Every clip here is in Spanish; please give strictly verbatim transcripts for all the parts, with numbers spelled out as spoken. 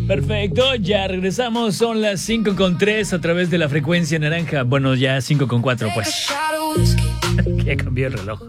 Perfecto, ya regresamos, son las cinco con tres a través de la frecuencia naranja. Bueno, ya cinco con cuatro, pues. Ya cambié el reloj.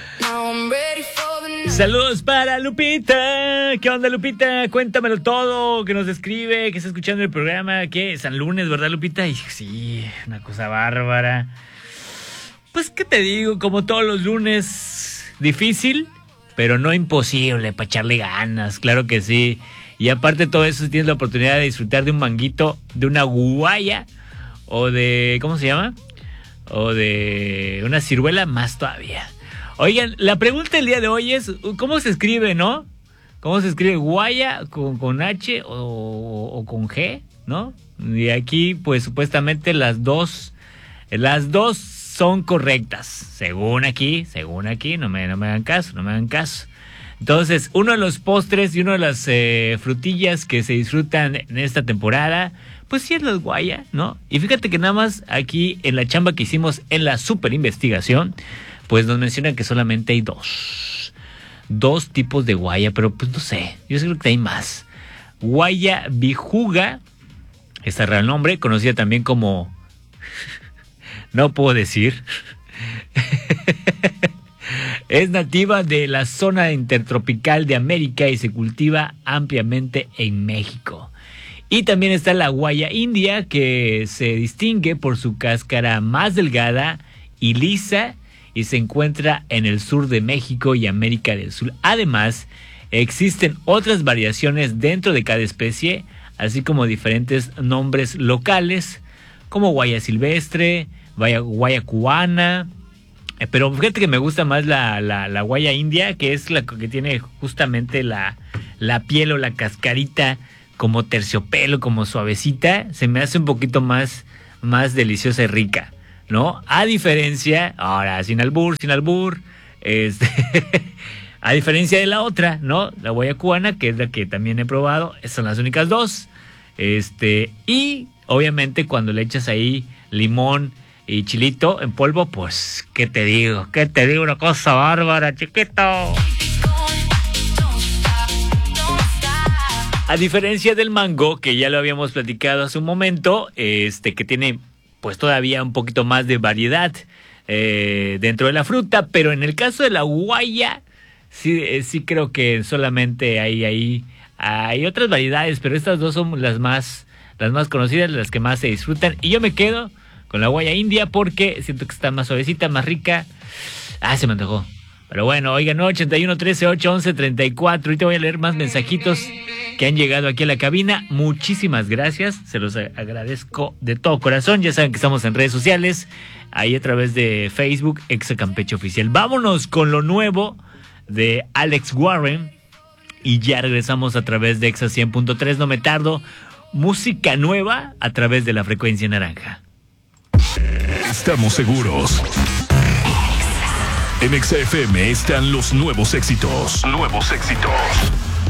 Saludos para Lupita. ¿Qué onda, Lupita? Cuéntamelo todo, que nos escribe, que está escuchando el programa. ¿Qué? San Lunes, ¿verdad, Lupita? Y sí, una cosa bárbara. Pues, ¿qué te digo? Como todos los lunes, difícil, pero no imposible, para echarle ganas, claro que sí. Y aparte de todo eso, si tienes la oportunidad de disfrutar de un manguito, de una guaya, o de, ¿cómo se llama? O de una ciruela, más todavía. Oigan, la pregunta del día de hoy es, ¿cómo se escribe, no? ¿Cómo se escribe guaya con, con H o, o con G, no? Y aquí, pues, supuestamente las dos, las dos son correctas, según aquí, según aquí, no me, no me hagan caso, no me hagan caso. Entonces, uno de los postres y una de las eh, frutillas que se disfrutan en esta temporada, pues sí es la guaya, ¿no? Y fíjate que nada más aquí en la chamba que hicimos en la super investigación, pues nos mencionan que solamente hay dos. Dos tipos de guaya, pero pues no sé, yo creo que hay más. Guaya bijuga, este real nombre, conocida también como... no puedo decir... Es nativa de la zona intertropical de América y se cultiva ampliamente en México. Y también está la guaya india, que se distingue por su cáscara más delgada y lisa y se encuentra en el sur de México y América del Sur. Además, existen otras variaciones dentro de cada especie, así como diferentes nombres locales, como guaya silvestre, guaya, guaya cubana. Pero fíjate que me gusta más la, la, la guaya india, que es la que tiene justamente la, la piel o la cascarita como terciopelo, como suavecita. Se me hace un poquito más, más deliciosa y rica, ¿no? A diferencia, ahora sin albur, sin albur, este, a diferencia de la otra, ¿no? La guaya cubana, que es la que también he probado, son las únicas dos. Este, y obviamente cuando le echas ahí limón y chilito en polvo, pues, ¿qué te digo? ¿Qué te digo? Una cosa bárbara, chiquito. A diferencia del mango, que ya lo habíamos platicado hace un momento, este, que tiene, pues, todavía un poquito más de variedad eh, dentro de la fruta, pero en el caso de la guaya, sí, eh, sí creo que solamente hay ahí, hay otras variedades, pero estas dos son las más, las más conocidas, las que más se disfrutan, y yo me quedo con la guaya india porque siento que está más suavecita, más rica. Ah, se me antojó. Pero bueno, oigan, no, ochenta y uno, trece, ocho, once, treinta y cuatro. Ahorita voy a leer más mensajitos que han llegado aquí a la cabina. Muchísimas gracias. Se los agradezco de todo corazón. Ya saben que estamos en redes sociales. Ahí a través de Facebook, Exa Campeche Oficial. Vámonos con lo nuevo de Alex Warren. Y ya regresamos a través de Exa cien punto tres. No me tardo. Música nueva a través de la frecuencia naranja. Estamos seguros. En Exa F M están los nuevos éxitos. Nuevos éxitos.